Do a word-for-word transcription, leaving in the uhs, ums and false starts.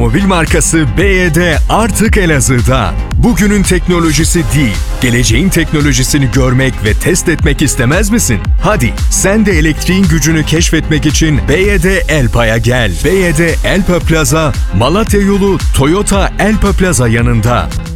otomobil markası B Y D artık Elazığ'da. Bugünün teknolojisi değil, geleceğin teknolojisini görmek ve test etmek istemez misin? Hadi sen de elektriğin gücünü keşfetmek için B Y D Elpa'ya gel. B Y D Elpa Plaza, Malatya yolu Toyota Elpa Plaza yanında.